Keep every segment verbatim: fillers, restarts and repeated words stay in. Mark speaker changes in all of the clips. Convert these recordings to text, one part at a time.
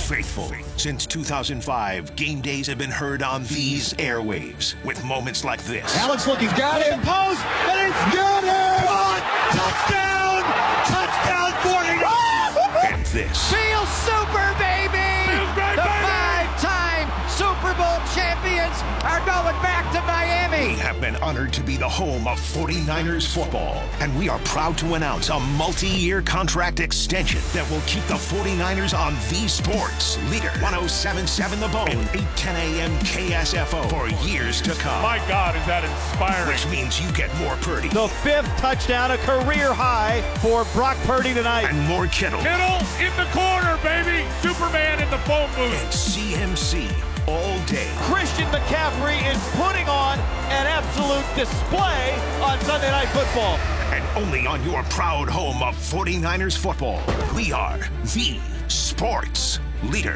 Speaker 1: faithful. Since two thousand five, game days have been heard on these airwaves with moments like this.
Speaker 2: Alex looking, got it, post, and it's got it! On, touchdown! Touchdown, forty-nine!
Speaker 1: And this.
Speaker 3: Feel super, baby!
Speaker 2: Feels great,
Speaker 3: the
Speaker 2: baby!
Speaker 3: five-time Super Bowl champions are going back to Miami.
Speaker 1: We have been honored to be the home of forty-niners football, and we are proud to announce a multi-year contract extension that will keep the forty-niners on the sports leader. ten seventy-seven The Bone and eight ten a.m. K S F O for years to come.
Speaker 4: My God, is that inspiring.
Speaker 1: Which means you get more Purdy.
Speaker 5: The fifth touchdown, a career high for Brock Purdy tonight.
Speaker 1: And more Kittle.
Speaker 4: Kittle in the corner, baby. Superman in the phone booth.
Speaker 1: And C M C all day.
Speaker 5: Christian McCaffrey is putting on an absolute display on Sunday Night Football.
Speaker 1: And only on your proud home of forty-niners football, we are the sports leader.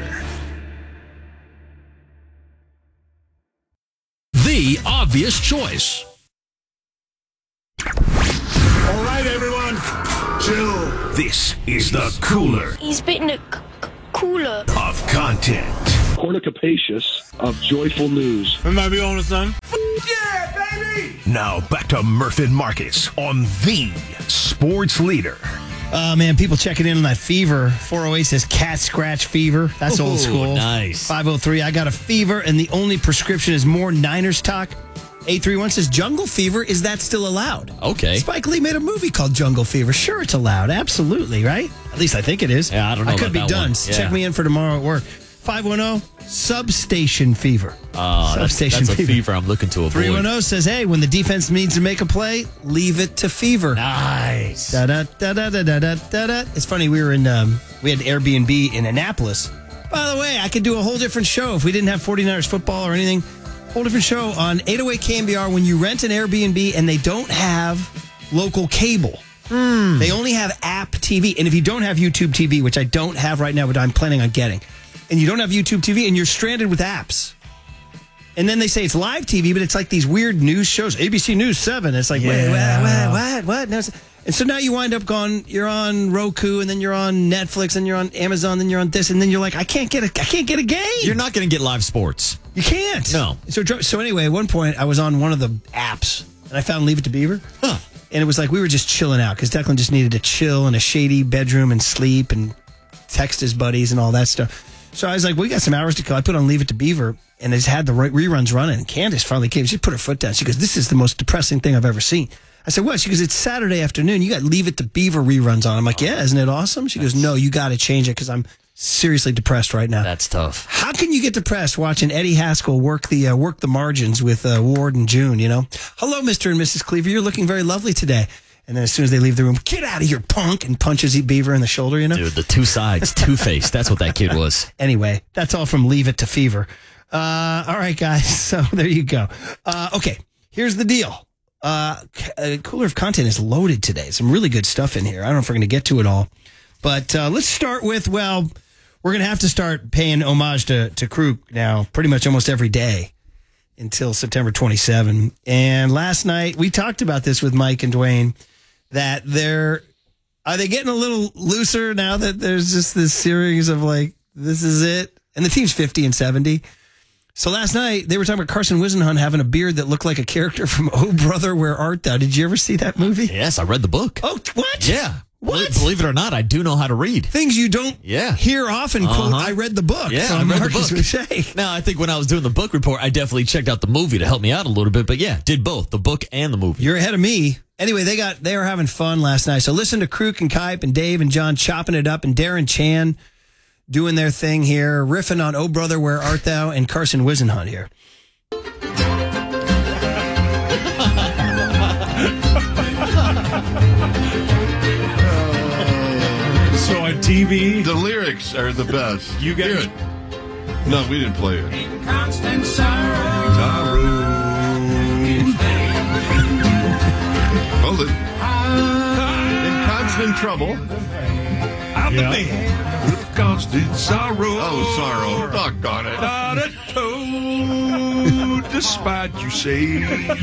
Speaker 6: The obvious choice.
Speaker 2: All right, everyone, chill.
Speaker 1: This is the cooler.
Speaker 7: He's bitten a c- c- cooler
Speaker 1: of content.
Speaker 8: Cornucopacious of joyful news.
Speaker 2: Am I be on the sun?
Speaker 1: Yeah, baby! Now back to Murph and Marcus on the sports leader.
Speaker 9: Oh, man, people checking in on that fever. four oh eight says cat scratch fever. That's
Speaker 10: Ooh,
Speaker 9: old school.
Speaker 10: Nice.
Speaker 9: five oh three, I got a fever, and the only prescription is more Niners talk. eight three one says jungle fever. Is that still allowed?
Speaker 10: Okay.
Speaker 9: Spike Lee made a movie called Jungle Fever. Sure, it's allowed. Absolutely, right? At least I think it is.
Speaker 10: Yeah, I don't know
Speaker 9: I could
Speaker 10: about
Speaker 9: be
Speaker 10: that
Speaker 9: done.
Speaker 10: one. Yeah.
Speaker 9: Check me in for tomorrow at work. five one zero, substation fever.
Speaker 10: Oh, that's,
Speaker 9: substation
Speaker 10: that's a fever I'm looking to avoid.
Speaker 9: three one zero says, hey, when the defense needs to make a play, leave it to fever.
Speaker 10: Nice.
Speaker 9: Da da da da da da da da da. It's funny, we were in, um, we had Airbnb in Annapolis. By the way, I could do a whole different show if we didn't have forty-niners football or anything. Whole different show on eight oh eight K M B R when you rent an Airbnb and they don't have local cable.
Speaker 10: Mm.
Speaker 9: They only have app T V. And if you don't have YouTube T V, which I don't have right now, but I'm planning on getting, and you don't have YouTube T V and you're stranded with apps. And then they say it's live T V, but it's like these weird news shows. A B C News seven. It's like,
Speaker 10: Yeah.
Speaker 9: wait, what, what, what, what? No, it's- and so now you wind up going, you're on Roku, and then you're on Netflix, and you're on Amazon, then you're on this, and then you're like, I can't get a, I can't get a game.
Speaker 10: You're not going to get live sports.
Speaker 9: You can't.
Speaker 10: No.
Speaker 9: So, so anyway, at one point, I was on one of the apps, and I found Leave It to Beaver.
Speaker 10: Huh.
Speaker 9: And it was like we were just chilling out because Declan just needed to chill in a shady bedroom and sleep and text his buddies and all that stuff. So I was like, we got some hours to kill. I put on Leave It to Beaver, and it's had the right reruns running. And Candace finally came. She put her foot down. She goes, this is the most depressing thing I've ever seen. I said, what? She goes, it's Saturday afternoon. You got Leave It to Beaver reruns on. I'm like, yeah, isn't it awesome? She goes, no, you got to change it because I'm seriously depressed right now.
Speaker 10: That's tough.
Speaker 9: How can you get depressed watching Eddie Haskell work the uh, work the margins with uh, Ward and June, you know? Hello, Mister and Missus Cleaver. You're looking very lovely today. And then as soon as they leave the room, get out of here, punk, and punches Beaver in the shoulder, you know?
Speaker 10: Dude, the two sides, two-faced. That's what that kid was.
Speaker 9: Anyway, that's all from Leave It to Fever. Uh, all right, guys. So there you go. Uh, okay, here's the deal. Uh, uh, Cooler of Content is loaded today. Some really good stuff in here. I don't know if we're going to get to it all. But uh, let's start with, well, we're going to have to start paying homage to, to Kruk now pretty much almost every day until September twenty-seventh. And last night, we talked about this with Mike and Dwayne, that they're, are they getting a little looser now that there's just this series of like, this is it? And the team's fifty and seventy. So last night, they were talking about Carson Wisenhunt having a beard that looked like a character from Oh Brother, Where Art Thou? Did you ever see that movie?
Speaker 10: Yes, I read the book.
Speaker 9: Oh, what?
Speaker 10: Yeah.
Speaker 9: What?
Speaker 10: Believe, believe it or not, I do know how to read.
Speaker 9: Things you don't
Speaker 10: Yeah.
Speaker 9: hear often, quote,
Speaker 10: Uh-huh.
Speaker 9: I read the book.
Speaker 10: Yeah,
Speaker 9: from
Speaker 10: I read
Speaker 9: Marcus
Speaker 10: the book.
Speaker 9: Boucher.
Speaker 10: Now, I think when I was doing the book report, I definitely checked out the movie to help me out a little bit. But yeah, did both, the book and the movie.
Speaker 9: You're ahead of me. Anyway, they got they were having fun last night. So listen to Kruk and Kipe and Dave and John chopping it up, and Darren Chan doing their thing here, riffing on Oh Brother, Where Art Thou? And Carson Wisenhunt here.
Speaker 4: So on T V,
Speaker 11: The lyrics are the best.
Speaker 4: You guys-
Speaker 11: Hear it. No, we didn't play it.
Speaker 2: Constant sorrow.
Speaker 11: Hold it. In constant trouble.
Speaker 4: I'm the man with constant sorrow.
Speaker 11: Oh, sorrow. Doggone it.
Speaker 4: Not a toad, despite you say.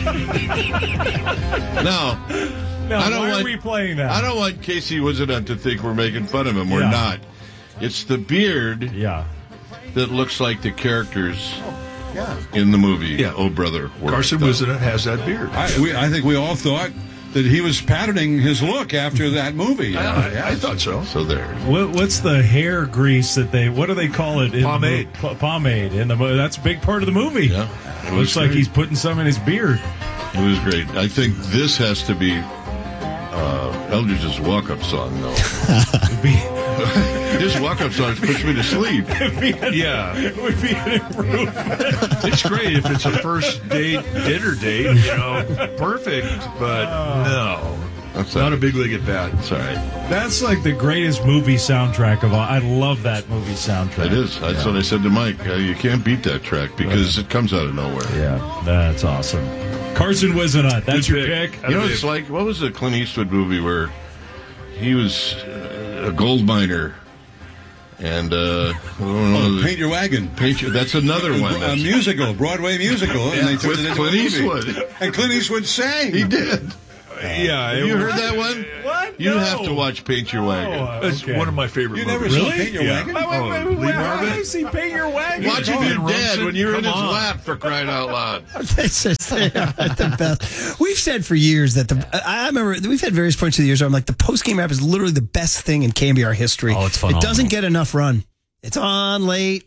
Speaker 11: No.
Speaker 4: Now,
Speaker 11: I don't
Speaker 4: why
Speaker 11: want,
Speaker 4: are we playing that?
Speaker 11: I don't want Casey Wisenhunt to think we're making fun of him. We're
Speaker 4: Yeah.
Speaker 11: not. It's the beard
Speaker 4: Yeah.
Speaker 11: that looks like the characters
Speaker 8: Yeah.
Speaker 11: in the movie.
Speaker 4: Yeah.
Speaker 11: Oh, brother. where
Speaker 4: Carson
Speaker 11: art thou?
Speaker 4: Wisdom has that beard.
Speaker 12: I, we, I think we all thought that he was patterning his look after that movie.
Speaker 4: I,
Speaker 12: Uh,
Speaker 4: I,
Speaker 12: yeah.
Speaker 4: I thought so.
Speaker 11: So there.
Speaker 13: What, what's the hair grease that they? What do they call it? In
Speaker 4: Pomade.
Speaker 13: The, mo- pomade in the. mo- That's a big part of the movie.
Speaker 11: Yeah. It
Speaker 13: Looks
Speaker 11: was
Speaker 13: like
Speaker 11: great.
Speaker 13: he's putting some in his beard.
Speaker 11: It was great. I think this has to be uh, Eldridge's walk-up song, though. His walk-up songs puts me to sleep.
Speaker 4: Yeah.
Speaker 13: It would be an improvement.
Speaker 4: It's great if it's a first date, dinner date, you know, perfect, but no.
Speaker 11: That's
Speaker 4: Not
Speaker 11: all
Speaker 4: a
Speaker 11: right.
Speaker 4: big league at bat.
Speaker 11: It's all right.
Speaker 13: That's like the greatest movie soundtrack of all. I love that movie soundtrack.
Speaker 11: It is. That's what I said to Mike. Uh, you can't beat that track because it comes out of nowhere.
Speaker 13: Yeah, that's awesome. Carson Wisenhunt, that's
Speaker 4: Good
Speaker 13: your
Speaker 4: pick.
Speaker 13: pick.
Speaker 11: You know, it's like, what was the Clint Eastwood movie where he was uh, a gold miner and, uh,
Speaker 12: Oh, Paint Your Wagon.
Speaker 11: Paint Your, that's another one.
Speaker 12: A
Speaker 11: That's,
Speaker 12: musical, Broadway musical. and they turned
Speaker 11: with
Speaker 12: it into
Speaker 11: Clint
Speaker 12: a movie.
Speaker 11: Eastwood.
Speaker 12: And Clint Eastwood sang.
Speaker 11: He did.
Speaker 4: Yeah.
Speaker 11: Have you heard that one?
Speaker 13: What?
Speaker 11: You
Speaker 13: No.
Speaker 11: have to watch Paint Your Wagon.
Speaker 13: Oh,
Speaker 4: It's
Speaker 13: okay.
Speaker 4: one of my favorite
Speaker 12: You never
Speaker 4: movies.
Speaker 12: saw Paint Your Wagon?
Speaker 13: Wait, wait,
Speaker 4: Oh,
Speaker 13: wait,
Speaker 4: Lee
Speaker 13: wait, how
Speaker 4: Marvin?
Speaker 13: did I see Paint Your Wagon?
Speaker 11: Watching
Speaker 4: Oh,
Speaker 11: your
Speaker 4: Ben
Speaker 11: dad
Speaker 4: Rumson?
Speaker 11: when you're in his
Speaker 4: Come on.
Speaker 11: lap, for crying out loud.
Speaker 9: It's just, they are the best. We've said for years that the. I I remember we've had various points of the years where I'm like, the post game rap is literally the best thing in K M B R history.
Speaker 10: Oh, it's
Speaker 9: It
Speaker 10: phenomenal.
Speaker 9: doesn't get enough run. It's on late,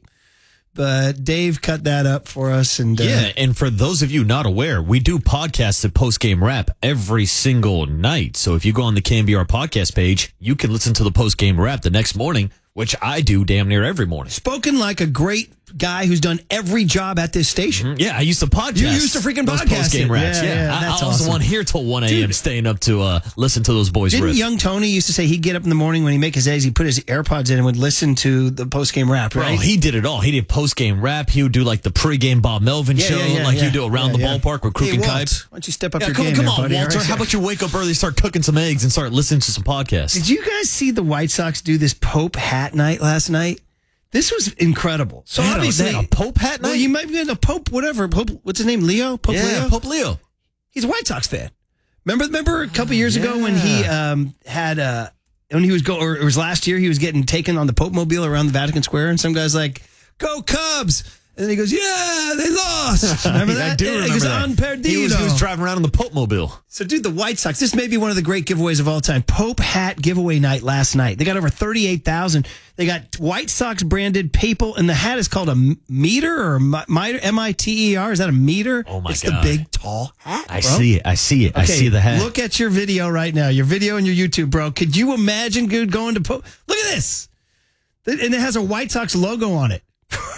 Speaker 9: but Dave cut that up for us. And uh,
Speaker 10: Yeah, and for those of you not aware, we do podcasts at Post Game Wrap every single night. So if you go on the K M B R podcast page, you can listen to the Post Game Wrap the next morning, which I do damn near every morning.
Speaker 9: spoken like a great guy who's done every job at this station.
Speaker 10: Yeah, I used to podcast.
Speaker 9: You used to freaking
Speaker 10: those
Speaker 9: podcast
Speaker 10: Post Game
Speaker 9: it.
Speaker 10: Wraps.
Speaker 9: Yeah,
Speaker 10: Yeah,
Speaker 9: yeah,
Speaker 10: I,
Speaker 9: that's
Speaker 10: I was
Speaker 9: awesome.
Speaker 10: the one here till one a.m.
Speaker 9: Dude.
Speaker 10: staying up to uh, listen to those boys
Speaker 9: Didn't
Speaker 10: riff.
Speaker 9: young Tony used to say he'd get up in the morning when he make his eggs, he'd put his AirPods in and would listen to the post game rap,
Speaker 10: Bro,
Speaker 9: right?
Speaker 10: he did it all. He did post game rap. He would do like the pregame Bob Melvin
Speaker 9: Yeah,
Speaker 10: show,
Speaker 9: yeah, yeah,
Speaker 10: like
Speaker 9: yeah.
Speaker 10: you do around
Speaker 9: Yeah,
Speaker 10: the
Speaker 9: yeah.
Speaker 10: ballpark with Crook
Speaker 9: Hey,
Speaker 10: and
Speaker 9: Walt,
Speaker 10: Kibes.
Speaker 9: why don't you step up
Speaker 10: Yeah,
Speaker 9: your
Speaker 10: come,
Speaker 9: game
Speaker 10: come
Speaker 9: there,
Speaker 10: on,
Speaker 9: buddy?
Speaker 10: Walter.
Speaker 9: All right.
Speaker 10: How about you wake up early, start cooking some eggs, and start listening to some podcasts?
Speaker 9: Did you guys see the White Sox do this Pope hat night last night? This was incredible. So
Speaker 10: They had a-
Speaker 9: obviously,
Speaker 10: they had a Pope hat
Speaker 9: well,
Speaker 10: night?
Speaker 9: you might be in a Pope, whatever. Pope, what's his name? Leo? Pope
Speaker 10: yeah,
Speaker 9: Leo?
Speaker 10: Pope Leo.
Speaker 9: He's a White Sox fan. Remember, remember a couple years ago when he um, had uh, when he was go, or it was last year, he was getting taken on the Pope mobile around the Vatican Square, and some guy's like, "Go Cubs!" And then he goes, "Yeah, they lost." Remember that?
Speaker 10: I do
Speaker 9: He
Speaker 10: remember
Speaker 9: goes,
Speaker 10: that.
Speaker 9: "On perdido."
Speaker 10: He was, he was driving around in the Pope mobile.
Speaker 9: So, dude, the White Sox, this may be one of the great giveaways of all time. Pope hat giveaway night last night. They got over thirty-eight thousand. They got White Sox branded papal, and the hat is called a m- meter or a mi- mitre, M I T E R. Is that a meter?
Speaker 10: Oh, my
Speaker 9: it's
Speaker 10: God.
Speaker 9: the big, tall hat,
Speaker 10: I
Speaker 9: bro.
Speaker 10: see it. I see it. I
Speaker 9: Okay,
Speaker 10: see the hat.
Speaker 9: Look at your video right now. Your video and your YouTube, bro. Could you imagine dude, going to Pope? Look at this. And it has a White Sox logo on it.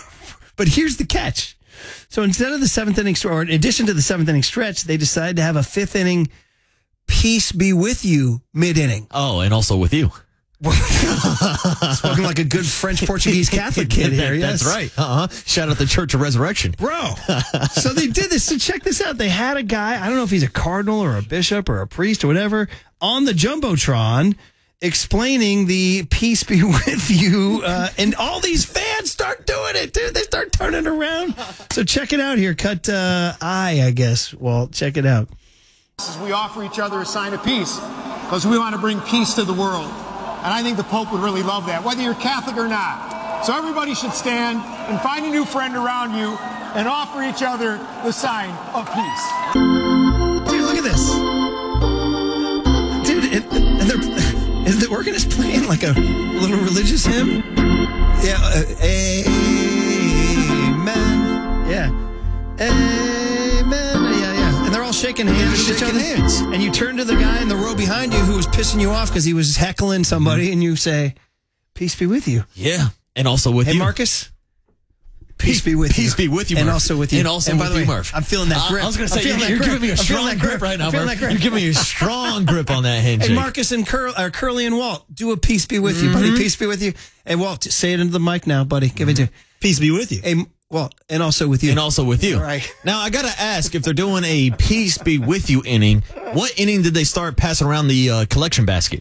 Speaker 9: But here's the catch. So instead of the seventh inning, or in addition to the seventh inning stretch, they decided to have a fifth inning peace be with you mid inning.
Speaker 10: Oh, and also with you.
Speaker 9: Spoken like a good French Portuguese Catholic kid here.
Speaker 10: That-
Speaker 9: Yes.
Speaker 10: That's right. Uh-huh. Shout out the Church of Resurrection.
Speaker 9: Bro. So they did this. So check this out. They had a guy, I don't know if he's a cardinal or a bishop or a priest or whatever, on the Jumbotron explaining the peace be with you. Uh, and all these fans start doing it, dude. They start turning around. So check it out here. Cut uh, I, I guess. Well, check it out.
Speaker 14: We offer each other a sign of peace because we want to bring peace to the world. And I think the Pope would really love that, whether you're Catholic or not. So everybody should stand and find a new friend around you and offer each other the sign of peace.
Speaker 9: Dude, look at this. Dude, it, and they're, is the organist playing like a little religious hymn? Yeah. Uh, amen. Yeah. Amen. Yeah, yeah. And they're all shaking hands with each
Speaker 10: shaking
Speaker 9: other.
Speaker 10: hands.
Speaker 9: And you turn to the guy in the row behind you who was pissing you off because he was heckling somebody, and you say, "Peace be with you."
Speaker 10: Yeah. And also with
Speaker 9: Hey,
Speaker 10: you.
Speaker 9: Marcus. Peace be with you.
Speaker 10: Peace be with you,
Speaker 9: And
Speaker 10: Murph.
Speaker 9: also with you.
Speaker 10: And also
Speaker 9: by
Speaker 10: with
Speaker 9: the
Speaker 10: you,
Speaker 9: way,
Speaker 10: Murph.
Speaker 9: I'm feeling that
Speaker 10: I-
Speaker 9: grip.
Speaker 10: I was going to
Speaker 9: I'm
Speaker 10: say,
Speaker 9: feeling
Speaker 10: you're,
Speaker 9: that
Speaker 10: you're
Speaker 9: grip.
Speaker 10: giving me a
Speaker 9: I'm feeling
Speaker 10: strong
Speaker 9: that
Speaker 10: grip right now,
Speaker 9: I'm feeling
Speaker 10: Murph.
Speaker 9: that grip.
Speaker 10: You're giving me a strong grip on that handshake.
Speaker 9: And Marcus and Cur- uh, Curly and Walt, do a peace be with you, buddy. Peace be with you. Hey, Walt, say it into the mic now, buddy. Give it to
Speaker 15: Peace be with you.
Speaker 9: Hey, Walt, and also with you.
Speaker 10: And also with you.
Speaker 9: All right.
Speaker 10: Now, I got to ask, if they're doing a peace be with you inning, what inning did they start passing around the uh, collection basket?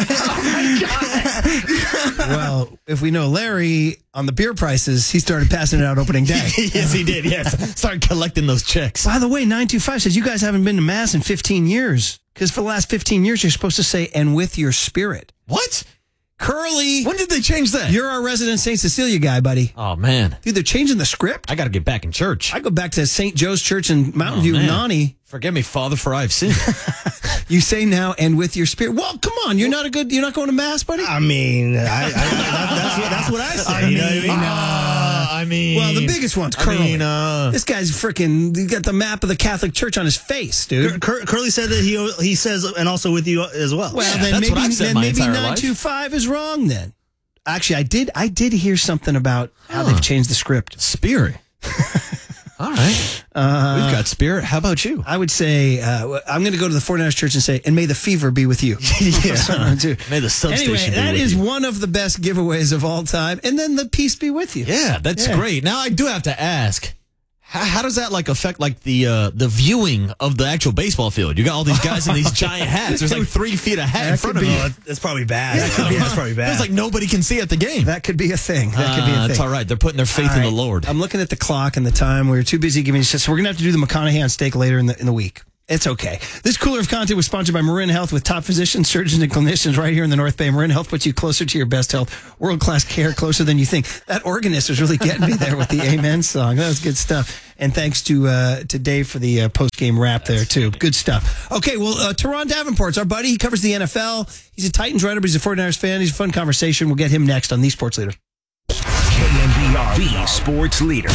Speaker 9: Well, if we know Larry on the beer prices, he started passing it out opening day.
Speaker 10: Yes, he did. Yes. Started collecting those checks.
Speaker 9: By the way, nine two five says you guys haven't been to Mass in fifteen years. Because for the last fifteen years, you're supposed to say, and with your spirit.
Speaker 10: What?
Speaker 9: Curly.
Speaker 10: When did they change that?
Speaker 9: You're our resident Saint Cecilia guy, buddy.
Speaker 10: Oh, man.
Speaker 9: Dude, they're changing the script.
Speaker 10: I got to get back in church.
Speaker 9: I go back to Saint Joe's Church in Mountain
Speaker 10: Oh,
Speaker 9: View,
Speaker 10: man.
Speaker 9: Nani.
Speaker 10: Forgive me, Father, for I've sinned.
Speaker 9: You say now and with your spirit. Well, come on. You're not a good, you're not going to mass, buddy?
Speaker 15: I mean, I, I, that, that's, what, that's what I say.
Speaker 9: I
Speaker 15: you know what I
Speaker 9: mean,
Speaker 15: mean?
Speaker 10: Uh, I mean...
Speaker 9: Well, the biggest one's
Speaker 10: I
Speaker 9: Curly.
Speaker 10: mean, uh,
Speaker 9: this guy's freaking, he got the map of the Catholic Church on his face, dude.
Speaker 15: Cur- Cur- Curly said that he he says, and also with you as well.
Speaker 9: Well,
Speaker 10: Yeah,
Speaker 9: then
Speaker 10: that's
Speaker 9: maybe,
Speaker 10: what I've said
Speaker 9: then
Speaker 10: my
Speaker 9: maybe
Speaker 10: entire
Speaker 9: nine
Speaker 10: life.
Speaker 9: two five is wrong then. Actually, I did I did hear something about how
Speaker 10: Huh.
Speaker 9: they've changed the script.
Speaker 10: Spirit. All right.
Speaker 9: Uh,
Speaker 10: We've got Spirit. How about you?
Speaker 9: I would say, uh, I'm going to go to the forty-niners church and say, and may the fever be with you.
Speaker 10: Yeah. May the substation
Speaker 9: Anyway,
Speaker 10: be
Speaker 9: that
Speaker 10: with
Speaker 9: is
Speaker 10: you.
Speaker 9: one of the best giveaways of all time. And then the peace be with you.
Speaker 10: Yeah, that's
Speaker 9: Yeah.
Speaker 10: great. Now I do have to ask, how, how does that like affect like the uh, the viewing of the actual baseball field? You got all these guys in these giant hats. There's like three feet of hat in
Speaker 9: That
Speaker 10: front
Speaker 9: could
Speaker 10: of
Speaker 9: be-
Speaker 10: you.
Speaker 15: Oh, that's probably bad. That could be, that's probably bad.
Speaker 10: It's like nobody can see at the game.
Speaker 9: That could be a thing. That could be a
Speaker 10: Uh,
Speaker 9: thing.
Speaker 10: it's all right. They're putting their faith
Speaker 9: All
Speaker 10: in
Speaker 9: right.
Speaker 10: the Lord.
Speaker 9: I'm looking at the clock and the time. We were too busy giving you so we're going to have to do the McConaughey on steak later in the in the week. It's okay. This cooler of content was sponsored by Marin Health with top physicians, surgeons, and clinicians right here in the North Bay. Marin Health puts you closer to your best health. World-class care, closer than you think. That organist was really getting me there with the Amen song. That was good stuff. And thanks to uh, to Dave for the uh, post-game wrap there, too. Good stuff. Okay, well, uh, Teron Davenport's our buddy. He covers the N F L. He's a Titans writer, but he's a forty-niners fan. He's a fun conversation. We'll get him next on The Sports Leader.
Speaker 1: K N B R, the sports leader.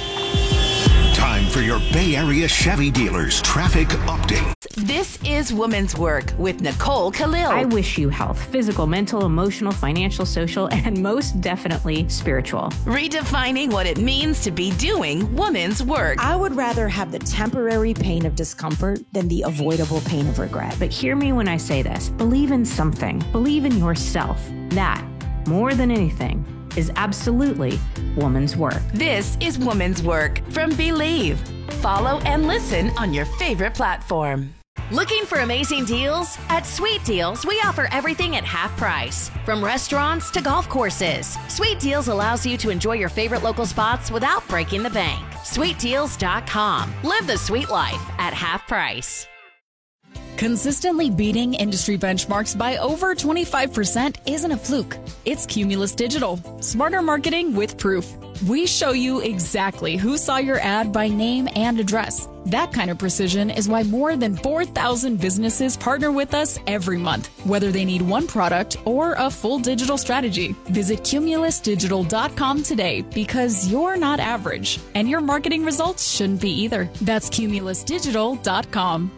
Speaker 1: Time for your Bay Area Chevy dealers traffic update.
Speaker 16: This is Women's Work with Nicole Khalil.
Speaker 17: I wish you health, physical, mental, emotional, financial, social, and most definitely spiritual.
Speaker 16: Redefining what it means to be doing women's work.
Speaker 18: I would rather have the temporary pain of discomfort than the avoidable pain of regret.
Speaker 17: But hear me when I say this. Believe in something. Believe in yourself. That, more than anything, is absolutely woman's work.
Speaker 16: This is Women's Work from Believe. Follow and listen on your favorite platform. Looking for amazing deals? At Sweet Deals, we offer everything at half price. From restaurants to golf courses, Sweet Deals allows you to enjoy your favorite local spots without breaking the bank. sweet deals dot com. Live the sweet life at half price.
Speaker 19: Consistently beating industry benchmarks by over twenty-five percent isn't a fluke. It's Cumulus Digital. Smarter marketing with proof. We show you exactly who saw your ad by name and address. That kind of precision is why more than four thousand businesses partner with us every month, whether they need one product or a full digital strategy. Visit cumulus digital dot com today because you're not average, and your marketing results shouldn't be either. That's cumulus digital dot com.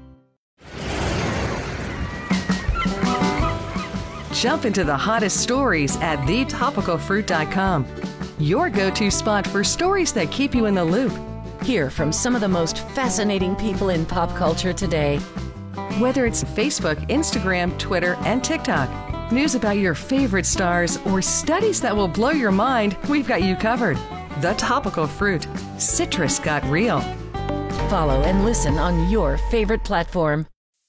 Speaker 20: Jump into the hottest stories at the topical fruit dot com. Your go-to spot for stories that keep you in the loop. Hear from some of the most fascinating people in pop culture today. Whether it's Facebook, Instagram, Twitter, and TikTok, news about your favorite stars, or studies that will blow your mind, we've got you covered. The Topical Fruit. Citrus got real. Follow and listen on your favorite platform.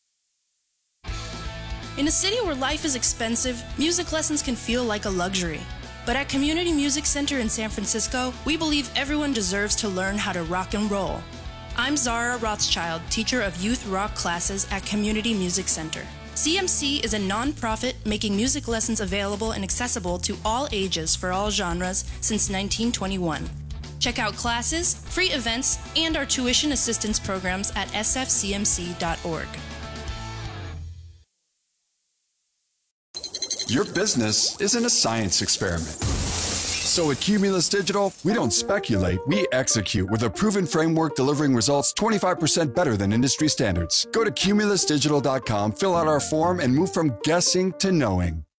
Speaker 21: In a city where life is expensive, music lessons can feel like a luxury. But at Community Music Center in San Francisco, we believe everyone deserves to learn how to rock and roll. I'm Zara Rothschild, teacher of youth rock classes at Community Music Center. C M C is a nonprofit making music lessons available and accessible to all ages for all genres since nineteen twenty-one. Check out classes, free events, and our tuition assistance programs at s f c m c dot org.
Speaker 22: Your business isn't a science experiment. So at Cumulus Digital, we don't speculate, we execute with a proven framework delivering results twenty-five percent better than industry standards. Go to cumulus digital dot com, fill out our form, and move from guessing to knowing.